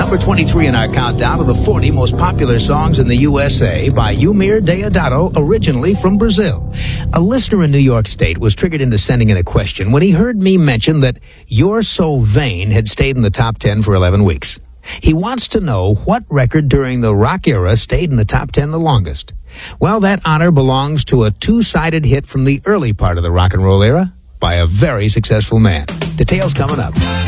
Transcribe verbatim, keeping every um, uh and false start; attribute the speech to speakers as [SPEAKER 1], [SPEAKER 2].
[SPEAKER 1] Number twenty-three in our countdown of the forty most popular songs in the U S A by Eumir Deodato, originally from Brazil. A listener in New York State was triggered into sending in a question when he heard me mention that You're So Vain had stayed in the top ten for eleven weeks. He wants to know what record during the rock era stayed in the top ten the longest. Well, that honor belongs to a two-sided hit from the early part of the rock and roll era by a very successful man. Details coming up.